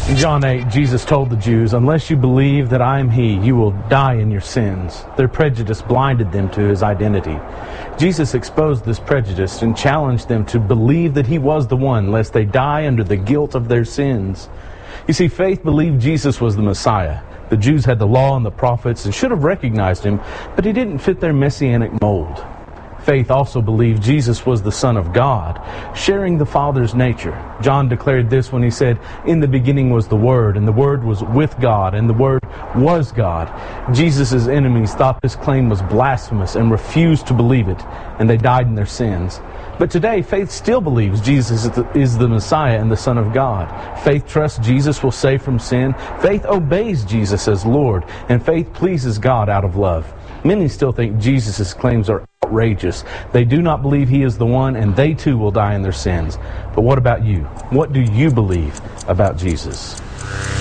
In John 8, Jesus told the Jews, "Unless you believe that I am He, you will die in your sins." Their prejudice blinded them to His identity. Jesus exposed this prejudice and challenged them to believe that He was the one, lest they die under the guilt of their sins. You see, faith believed Jesus was the Messiah. The Jews had the law and the prophets and should have recognized Him, but He didn't fit their messianic mold. Faith also believed Jesus was the Son of God, sharing the Father's nature. John declared this when he said, "In the beginning was the Word, and the Word was with God, and the Word was God." Jesus' enemies thought this claim was blasphemous and refused to believe it, and they died in their sins. But today, faith still believes Jesus is the Messiah and the Son of God. Faith trusts Jesus will save from sin. Faith obeys Jesus as Lord, and faith pleases God out of love. Many still think Jesus' claims are outrageous. They do not believe He is the one, and they too will die in their sins. But what about you? What do you believe about Jesus?